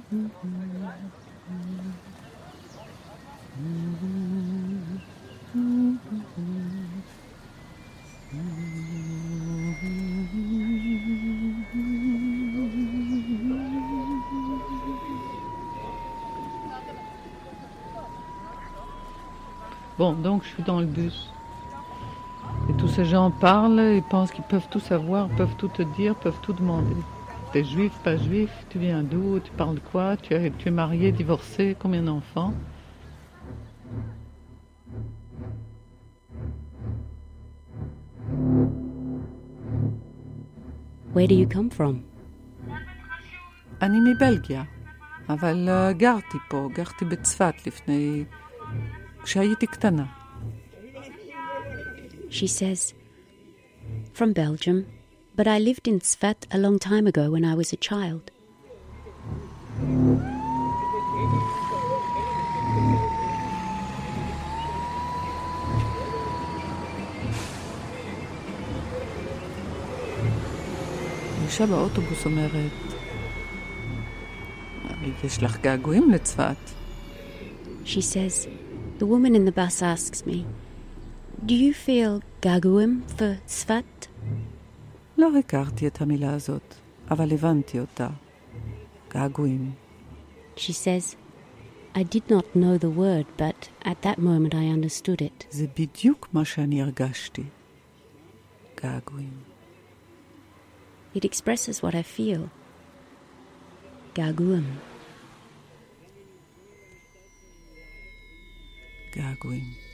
Bon, donc je suis dans le bus. Et tous ces gens parlent, ils pensent qu'ils peuvent tout savoir, peuvent tout te dire, peuvent tout demander. T'es juif, pas juif, tu viens d'où, tu parles de quoi, tu es marié, divorcé, combien d'enfants? Where do you come from? אני מבלגיה, אבל גרתי פה, גרתי בצפת לפני... כשהייתי קטנה. She says, from Belgium, but I lived in Tzfat a long time ago when I was a child. אישה באוטובוס אומרת, יש לך געגועים לצפת? She says, the woman in the bus asks me, do you feel gaguim for Tzfat? לא הכרתי את המילה הזאת, אבל הבנתי אותה. געגועים. She says, I did not know the word, but at that moment I understood it. זה בדיוק מה שאני הרגשתי. געגועים. It expresses what I feel. Gaguim. געגועים.